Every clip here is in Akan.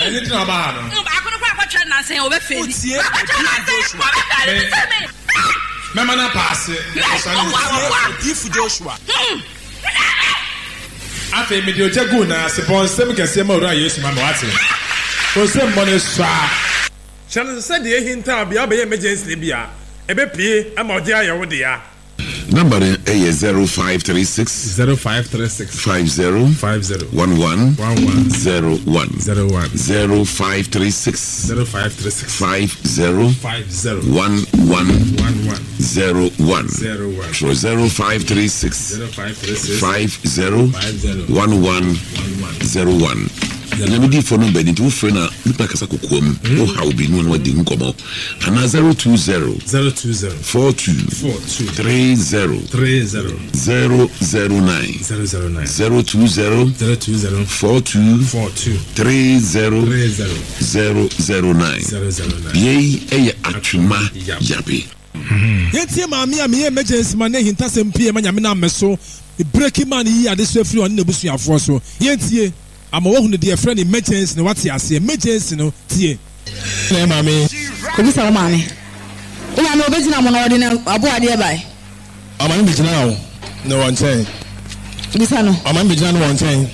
Anything about him. I couldn't quite watch her and say, over Philly. Mamma pass it. If Joshua. I think Medio Jaguna, suppose some can say more. Yes, Mamma Watson. For some money, Shannon said the hint of the emergency Libya. A BP, I'm out there, what they are. Number is 0536 0536 50 11 01 0536 0536 50 50 11 01 so 0536 50 11 01 Namidi for number into friend Lupa Kasakukum, oh how be known what didn't come up. And 020 42 30 009 020 42 30 009 Yea Achuma Yabi. Yet, mammy, I'm here, emergency man, Hintasem PM, and Yamina Meso, the breaking man here at this free on the Busia Froso. Yet, I'm a woman, dear friend, emergency, what's here, see emergency, no tea. Mammy, come on, mammy. Oh, I'm no better than one ordinary about nearby. I'm in now. No one saying. Listen, I'm in the one saying.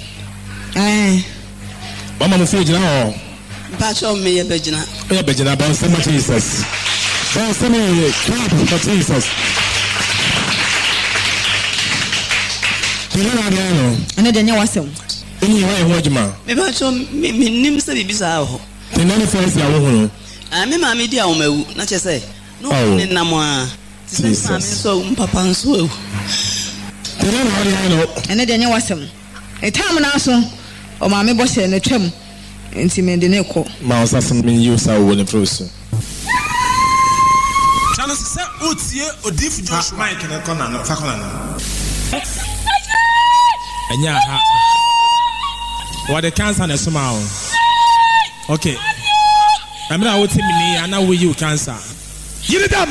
Mamma, say now. Patch on me, a Begina. A Begina, about some Jesus. Well, some for Jesus. And then you was him. Anyway, what you ma? Maybe I told me, names to be bizarre. The name first, I will. I'm a media, not just say. No, Namwa. So, Papa and so. And then you was him. A time and also, or Mammy Boss and a trim. Intimate the Neko. Mouse has been used our winning process. Channel said, Utie or Diff Josh Mike and a Conan of Fakana. And yeah, what the cancer and a smile. Okay. I'm not with him, and now with you, cancer. Give it up.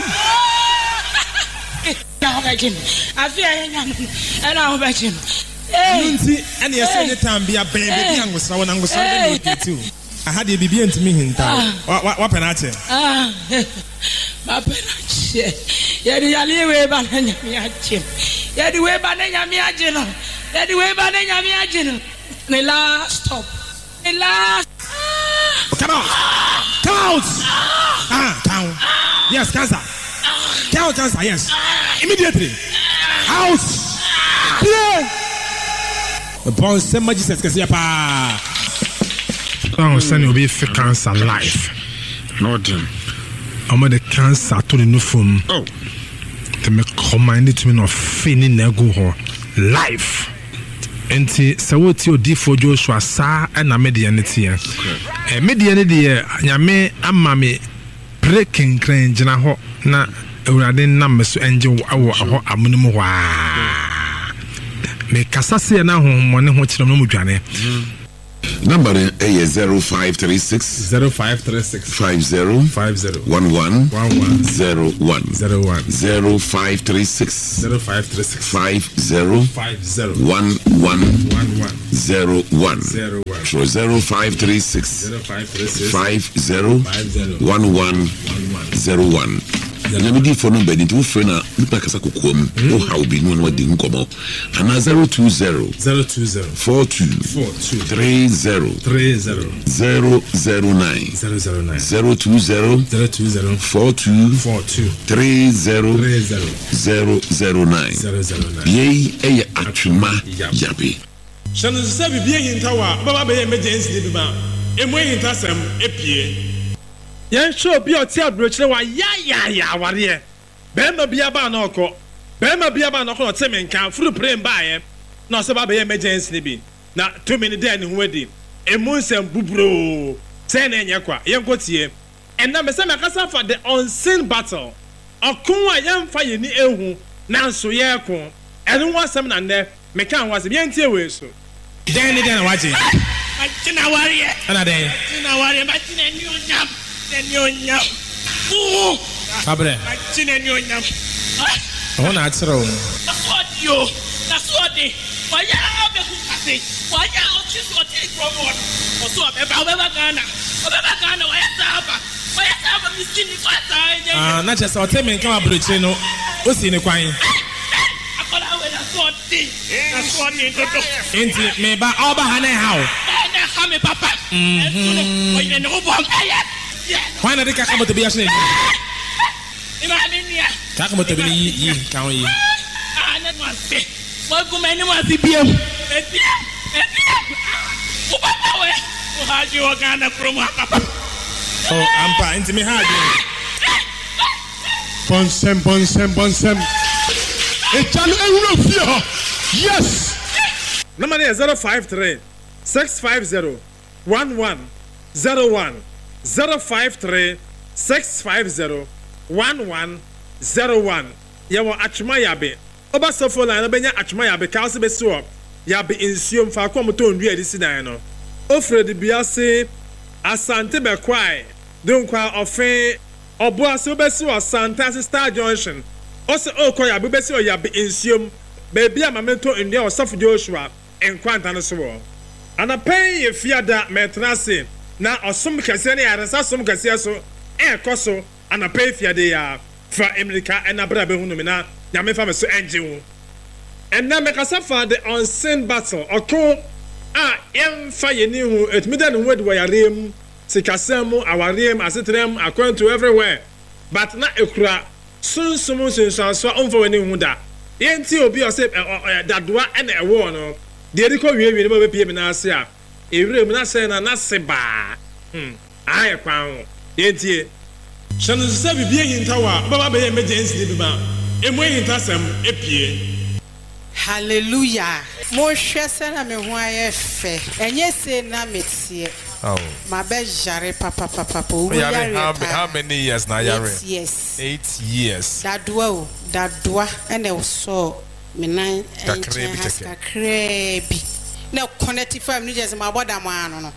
I feel and I'll bet him. And yes, anytime be a baby, young was someone and was too. I had the baby into me in time. What penalty? My penalty. Yet the alley way banana miachim. Yet the way banana miagino. Yet the way banana miagino. The last stop. The last. Come out! Come out! Count. Yes, cancer. Count cancer, yes. Immediately. Out! Clear! Upon some magistrates, because you're send you be for cancer life. Nothing. I'm the cancer to the new phone. Oh. To make command it to me of feeling nego life. Enti sawoti odi for Joshua sa na medianity ya. Medianity ya nyame amame breaking crane gina ho na awurade nam so enje awo aho amunum wa. Me kasase na honhomone ho kyerem no mudwane. Number is 0536 0536 50 50 11 11 01 0536 0536 50 50 11 11 01 so 0536 50 11 01 Namidi for number into friend Lupa Kasakukum, oh how be known what didn't come up. And 020 42 30 009 020 42 30 009 Yea Achuma Yabi. Shannon said, be in Tower, Baba emergency, and when it has epie. Yan sure be a tea brochure, ya, what here? Bema be a banoko. Bema be a banoko, Tim can fruit praying by him. No, so Baba emergency. Now, 2 minutes then in wedding. A moon and bubro. Send in Yakwa, young Cotier. And number 7 for the unseen battle. A Kuma young fire ni ehu, now so yako. And one some and there, Mekan was a young tear so. Then again, watch it. Tina warrior. Another day. Tina warrior, but in a new yam. Cabre. I want to throw. That's what you. That's what they. Why are you Why are you so take from one? Or so Obeba Ghana. Obeba Ghana, why have a missing the not just our team in Camabricino. What's in the coin? That's what you do. Into me by Alba Hane how? Papa. Why not the Kakamo to be a snake? Kakamo to be ye, can we? Welcome anyone to be you are going to from Papa. Oh, I'm fine to me hard. Bonsem. Yes. Number is 053 650 1101 053 650 1101. Yawa achuma yabe. Oba sofo line obenya achuma yabe kaose be so yabe insuom fa kwa moto ndua edi sidan no. Ofred biase asante be kwai donkwa ofe obo ase obesi asante Star Junction. Ose okoya bebesi oyabe insuom baby amamento ndua osofo Joshua enkwanta no so wo. Ana pay ye fiada metrase na osom kase ne yaresa som kase so ekoso ana pay fiade ya fa America ena bra be hunu me na nyame fa me so enjewu. Enna me kasa fa the unseen battle oko a emfa ye ni hu etmida ne hu de wayarem sikasem awarem asetrem according to everywhere but na ekura sunsum so onfo wani hu da yenti obi o se dadoa ena ewo no de edi ko wiewie ne ba pie me na ase a ewure me na se na se ba aye kwan yenti Shanu se bibie hintawa baba be emergency bi ba emu hintasem epie. Hallelujah. Mo hwese na me ho ayefe. Enye se na metie. Oh. Ma be jare papa. How many years now yare? 8 years. 8 years. Dadwa ene so me nan kakrebi. Na connect fam ni just ma boda mo ano no.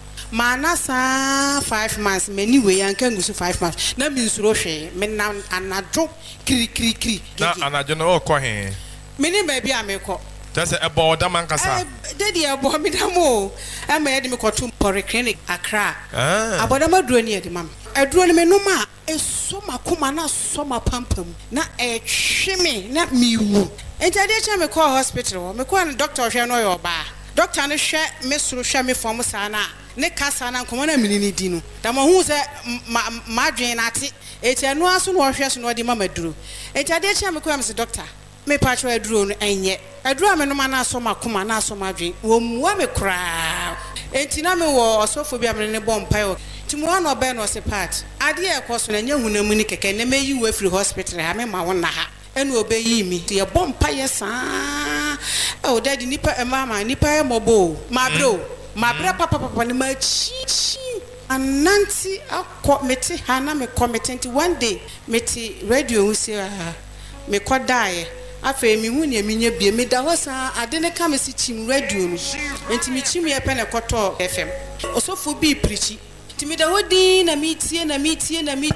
Manasa 5 months many way anka ngusu 5 months. Na mi nsuro hwe me na anajo kiri. Na anajo no ko he. Mini baby ameko. Just a board man kasa. Daddy abo mi damo. Am e de me koto polyclinic Accra. Abodama duro ni e de mam. Aduro ni me no ma eso makoma na so mapampam. Na e hweme na miwu. Enti cha me call hospital. Me call doctor hwe no yo ba. Doctor no hwe me suru hwe me form sana. Ne kasa na nkomo na minini di no. Da mo hu se madwen na ate. Eti anu aso no hwe so no de mama duro. Enti cha me call me doctor. Me patro aduro no enye aduro me no ma na so makoma na so madwen wo muwa me kra enti na me wo osofo bia me ne bompa ti mu no be no se part ade e koso na nya hunamu ni keke na me yi we free hospital ha me ma wona ha enu obeyi mi ti e bompa ye saa o daddy nipa e mama nipa e mobo mabro papa ni ma chi ananti akọ meti ha na me committee one day meti radio usi me kodae afa mi hu ne minye bie me da hosa ade ne ka me si chim radio no enti mi chim ye pe ne koto FM osofo bi preachi ti mi da hodi na mitie na me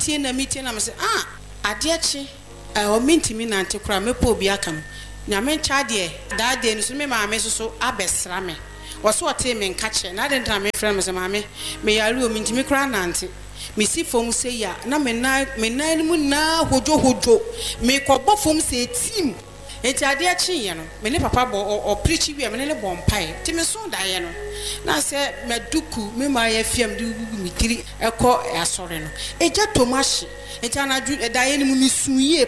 se ade achi o minti mi na ante kura me po bi akam nyame cha de da de no so me ma me so abesra me woso ote me nka che na de ntra me frɛ me se ma me yare o minti mi kura na ante me si fom se ya na me na mu na hojo me ko bo fom se team enti ade achi ye no me ne papa bo o preach wi me ne bo mpai ti me so da ye no na se meduku me ma ye fiam de gugu mi tiri ekọ asore no eja tomashi enti anaju da ye ne mu misuye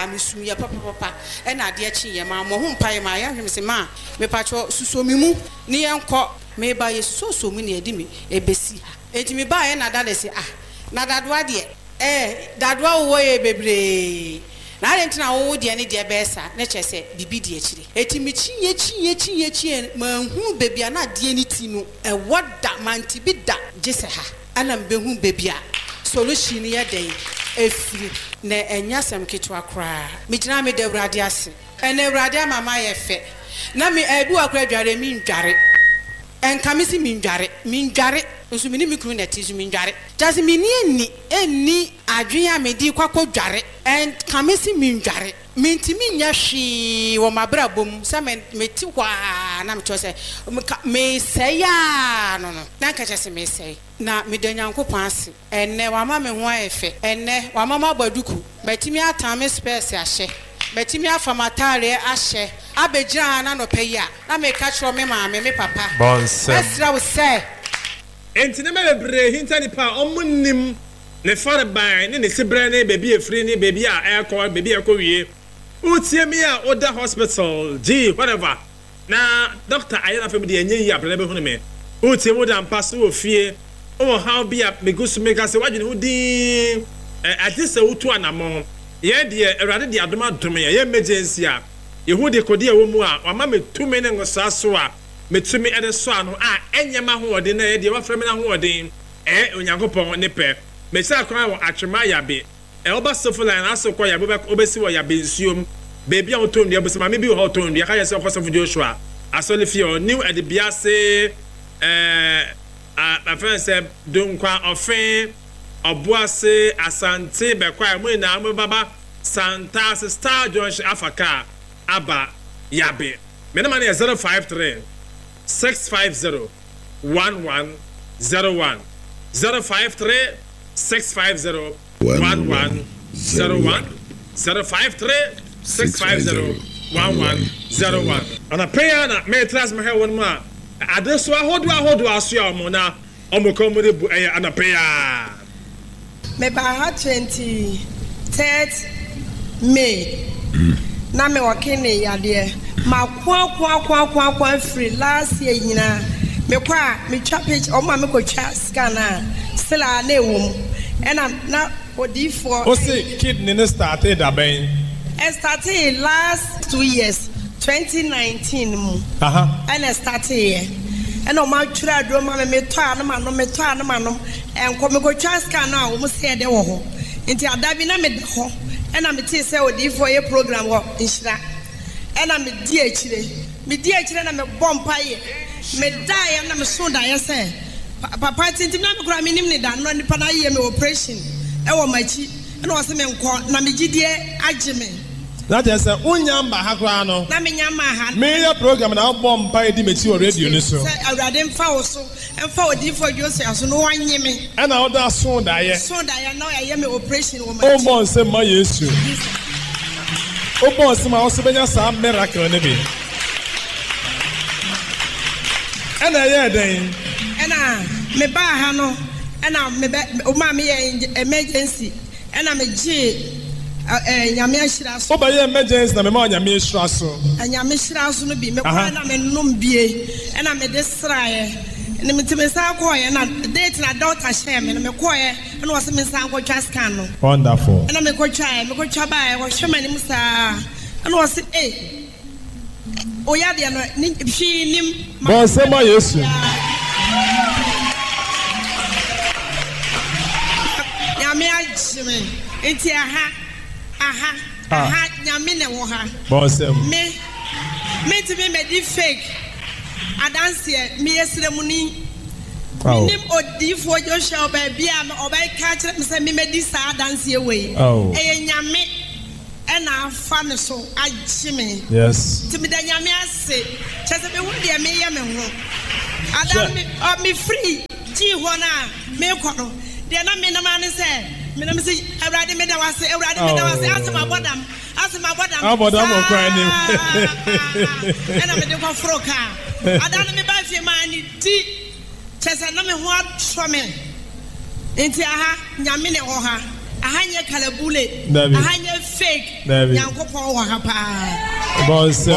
papa e na ade achi ye ma mo ho mpai ma ya hwem se ma me pacho suso mi mu ni enko me ba ye suso mu ne edi mi ebesi ha enti me ba ye na da se na dadwa de dadwa wo ye bebre na arentina wo de ne de besa na chese bibi de akire eti mi chiye ma hu bebia na de ni ti no woda manti bi da gese ha ana mbe hu bebia solution ye den efiri na enyasem ketwa kra mi gina me de awrade ase ene awrade mama ye fe na mi edu akra dware mi ndware enkamisi mi ndware nso mini mikru na tizu mi ndware jasmine ni adwen a medi kwakọ dware enkamisi mi ndware mentimi nya hwee wɔ mabrabom sɛ meti hɔ na metɔ sɛ mesɛe a no na nka kyɛ sɛ mesɛe na meda Nyankopɔn ase ɛnnɛ wama me ho ayɛ fɛ ɛnnɛ wama ma abaduku matimi atan me spares ahyɛ matimi afa matare ahyɛ abɛgyina na nɔpɛ yi a na meka kyerɛ me maame me papa ɛsrɛ wo sɛ enti na bebree hinta nipa ɔmonim ne fare ban ne sibre ne baby efiri ne baby a ɛkɔ baby ɛkɔ wie utie mi a oda hospital g whatever na doctor ayana fam de enye yi abele be hu me utie mo da mpa so ofie o how be a megusu mega se wadwene hu din atise utu anamo ye de awrade de adoma dome ye emergency a ye hu de kodi ewo mu a wama me tumi ne ngosa so a metumi ede so ano a enyema ho ode na ye de wafrɛ me na ho ode onyankopɔn ne pɛ me sa kwa wo atwema yabe oba sofola na asokwa yabe obesi wo yabe nsuom baby a oton de obesi ma me bi ho oton de ka yese okosofo Joshua asole fi o new edibiase a friend say don kwa ofen obuase asante bekwa mu na mu baba Santa Star Josh Afaka aba yabe me na man 053 650 1101 053 650 1101 053 650 1101 ana prayer na me trust me he won ma adeso ahodo aso ya mo na omokomre bu ana prayer me ba ha 23rd May na me wakene yade ma kwa free last year nyina me kwa me twa page o ma me ko twa scanner still a na ewom na odi for o say kidney no started aben started last 2 years 2019 mu and started here and o ma twra do ma me to anoma enko me ko twa scanner o mo say de wo ho nti adabi na me de ho and me ti say odi for a program wo inshira and me di akire na me bompa ye me die na me so die say papa tintim na me kura me nim ne da no nipa na ye me operation e wo machi na wo se me nko na me gidie agime that is unya mba ha kura no na me nya ma ha me ya program na bompa e di mechi o radio ni so say awrade mfa wo so mfa odi for Joseph so no wanye me e na oda so da ye na ye me operation wo machi o mo se ma Yesu o mo se ma o se benya sa miracle ne bi ana ye den ana me ba ha no ana me o ma me emergency ana me ji nyame ahira so o ba ye emergency na me ma nyame ahira so nyame ahira so no bi me kwa na me nom bie ana me de srae ne me teme sa ko ye na date na doctor share me me ko ye ana wo se me sa ko twa scan no wonderful ana me ko twa ba e wo hwe mani mu sa ana wo se oya de no ni hwi nim bon se ma Yesu nyame agime enti aha nyame ne wo ha bon se me to be made fake adanse me yesre mu ni nim odi fo Joshua ba bia obai ka kire me se me medi sa adanse we nyame ena afa me so agime yes to me da nyame ase chese be won de me ye me ho adam me free ji ho na me ko no de na me na ma ne se me na me se awrade me da wase asema bodam abodam okwa ni ena me de ko froka adam me ba fi ma ni di chese na me ho atso me enti aha nyame ne ho ha ahanye kalabule ahanye fake yankopon wa ha pa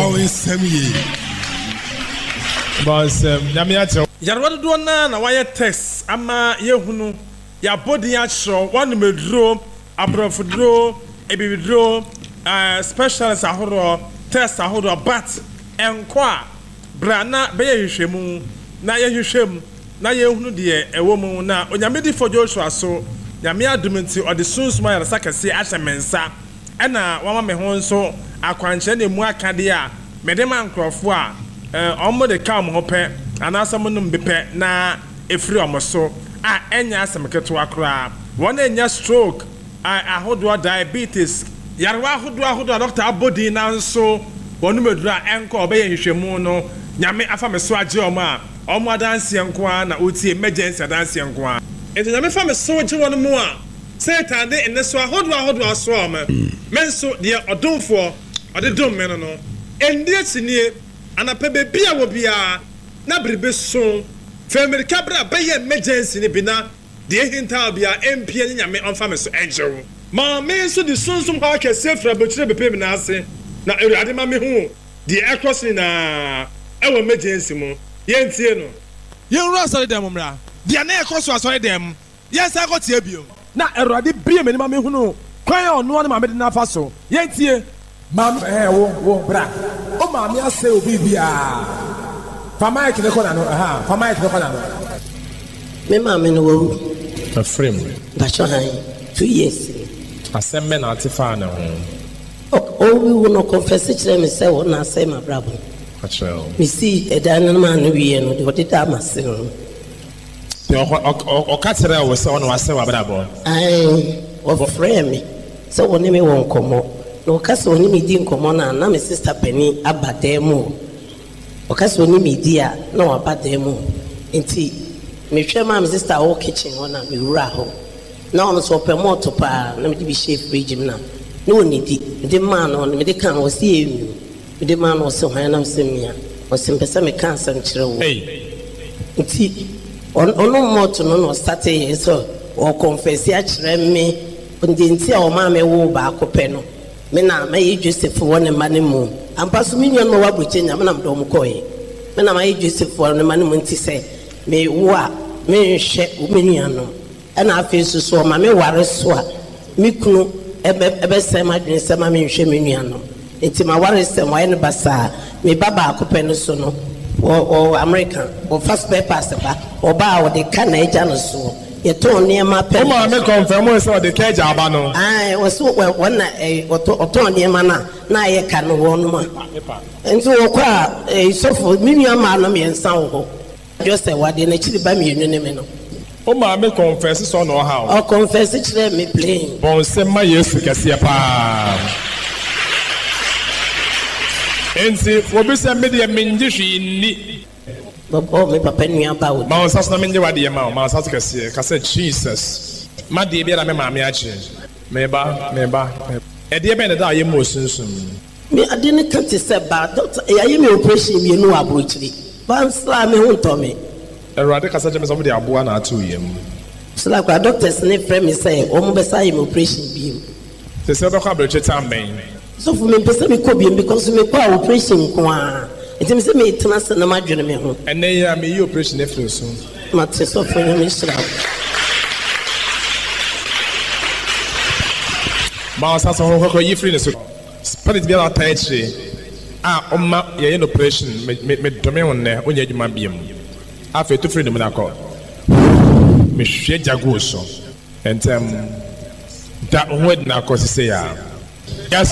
bonsem nyame ache yarwa do na waye test ama yehunu ya body achro one medro abrofudro ebibidro specialist ahoro test ahoro but enko a brana be yehwehwemu na yehwehwem na yehunu de ewo mu na onyamedi for Joshua so nyame adumenti ode sunsuma ya sakase asemensa ena wama me ho nso akwanche na mu akade a medema nkrofo a omo de kam ho pe anasam no mbepe na efiri omoso enya asemketo akra wona enya stroke ahodo diabetes yarewa ahodoɔ doctor abodi na nso wɔn medura enko ɔbɛyɛ nhwehwɛmu no nyame afa me so agye ɔmo a ɔmo adanseɛ nko a na otie emergency adanseɛ nko a enti nyame fa me so gye wɔn mu a Satan de ene so ahodoɔ so ɔmo menso deɛ ɔdomfoɔ ɔde dom me no endi asinie anapɛ bebi a wɔ bia na biribi so America bra bɛyɛ emergency ne bi na deɛ hinta bia MP ne nyame ɔmfa me so ɛgyew ma me nso de sunsum ha kɛse fra bɛkyerɛ bepɛ me na ase na awurade ma me hu deɛ ɛkɔ so na ɛwɔ emergency mu yɛntie no yɛnwura asɔre dɛm mmra deɛ na ɛkɔ so asɔre dɛm yɛnsa kɔ tie bio na awurade bie me ne ma me hu no kwan a ɔnoa ne ma me de nafa so yɛntie mam wo bra o ma me ase obi bia Famai kile kona no famai kile kona no me ma me no wo a frame ba cho han 2 years asemme na atifa na ho o we will no confess kire me say wo na say ma brabo achel me see edan no ma no wie no de wo deda amase no o ka kire wo say wo na ase wa brabo ai o frame me say wo ni me won komo no ka say wo ni me di nkomo na me sister Penny abademu okaso ni media na wabada mu enti me hwe ma me sister wo kitchen ho na me wura ho na ono so pemo to pa na me di bi chef fridge na onidi de ma no me de kan wo si enu me de ma no so han na se mia wo se mpesa me kan san kire wo enti ono moto no start here so o confess ya kire me enti a o ma me wo ba akopɛ no me na me Joseph wo ne ma ne mu ampaso mi nua no wa boche nya me na mdom koye me na ma Joseph wo ne ma ne mu nti se me wo a me hwe o me nua no e na afi so ma me ware so a me kunu ebe se ma dwen se ma me hwe me nua no enti ma ware se mo ne basa me baba akopɛ no so no o American o first papers ba o ba o de kana eja no so ye to ne ma pe o ma me confirm so de ka eja aba no ai o so wona o to ne ma na ye ka no wo no ma enti wo kwa sofo minua ma no me nsa wo just say what na chiri ba me ne me no o ma me confess so no ha o confess chiri me plain bon se ma Yesu kase pa enti wo bi se me de me njihwi ni Bobo me papa nua ba wo ma onsa so na me nje wade ma ma onsa so kase Jesus ma de bia na me ma me ache me ba e de be na da ye mo sunsun me ade ne kan te se ba doctor e aye me operation me no abrochiri ban sla me hu to me erade kase je me so de aboa na atu yem sla kwa doctors ne frame me say o mo be say me operation bi se se be kwa abrochiri tamben so for me pese me ko bi because me kwa operation kwa it means me tena na ma dwene me ho ene ya me yi operation efro so ma te so for me sra ma sa so ho yi free ne so spirit bi na taichi omma ye no operation me dome won ne onya adwuma biem afa to free ne mu na ko me hwe jago so entem da ho na ko se ya yes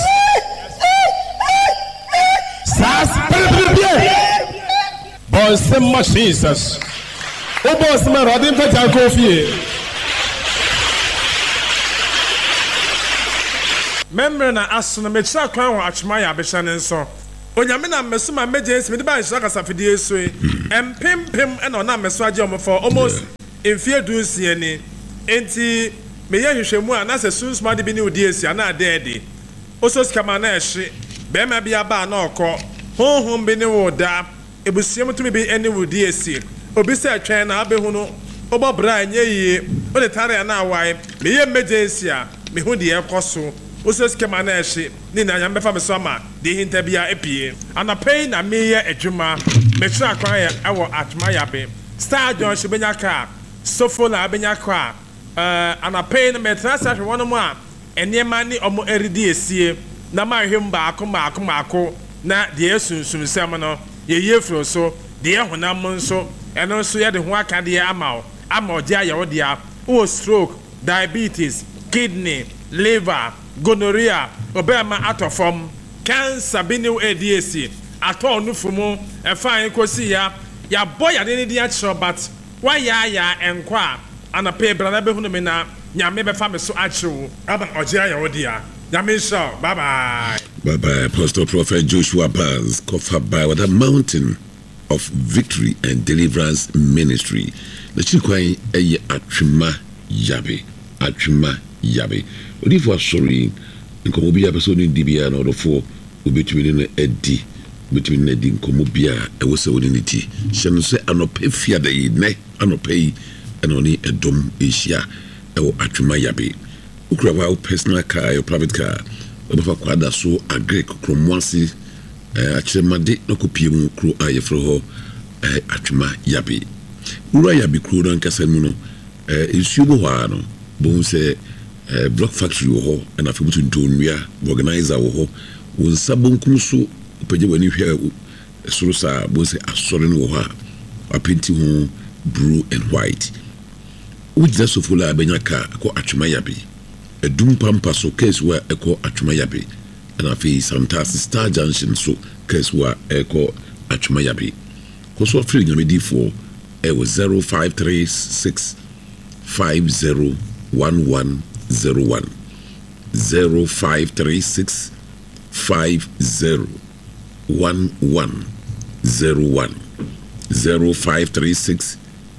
Boss ma Jesus. O boss ma rodin fa janko fie. Member na aso na mekyira kwan wɔ atwema ya abɛhyɛ ne nso. Onyame na mmeso ma emergency me de ba nhyira kasafidie so yi. Empempem na ɔna mmeso agye ɔmo for almost mfie dunsia ni. Enti meyɛ hwehwɛmu a na sɛ sunsuma de bi ne odi esi ana ade. Oso skama na ɛhye. Bɛma bi aba na ɔkɔ. Honhom bi ne wo da. Ebusiam tumi bi ene wo di esi. Obi sɛ twɛn na abehu no. Obo bra nye yie. O de tare na awai. Meyɛ emergency a me hu de ɛkɔ so. Oso skama na ɛhye. Ni na nyam bɛfa me so ama. De hinta bia epie. Anapɛi na meyɛ adwuma. Mekyira kwan yɛ ɛwɔ atwema yabe. Star John Shibenya ka. Sofo na abenya ka. Anapɛi na metra sa hwe wono mu a enema ni omo eridi esie. Na ma hwem baako na de sunsun sem no ye yefro so de honam nso eno nso ye de ho aka de ama oje ayewo de o stroke diabetes kidney liver gonorrhea obema atofom cancer binu ADC ato nufumu efan kosi ya boy ade ne dia chiro but why ya enkwa ana pe brana be hunu me na nyame be fa me so achiwo aba oje ayewo de Yamisha, bye-bye. Bye-bye, Apostle Prophet Joshua Barnes, covered by what a mountain of victory and deliverance ministry. The Chikwai eye atwima yabe. Odi for sorry, nkomo bia person ni dibia na odofo obetumi ne edi. Between the Dinkomobia, a was a unity. Shannon say, Anope Fiada, ne, Anope, and only a dom Asia, or Atrumayabe. Ukrawa personal car, or private car, over Quada so a Greek Cromwansi, Achemade, no copium, crew ayafro, Atrumayabe. Urayabi crew on Casamuno, in Subuano, Bone say, block factory or and a few to Donia, organizer or was Sabon Kumsu. When you hear Surusa, was a solemn war, a painting home, blue and white. Which that's so full of Benyaka, called Achumayabi. A doom pampas so case where I call Achumayabi, and I feel sometimes Star Junction so case where I call Achumayabi. Because what feeling I made for it was 0536 501101 0536 501101 0536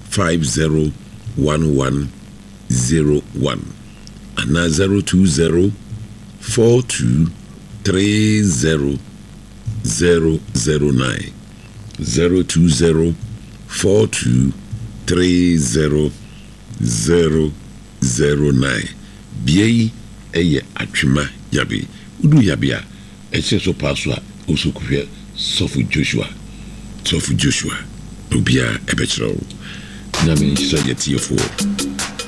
501101 and now 020 4230 009 020 4230 009 Biei eye atwima yabe udu yabia eche so paswa oso kufia Sofu Joshua Obia ebechro na me nhyɛ yɛ tie fo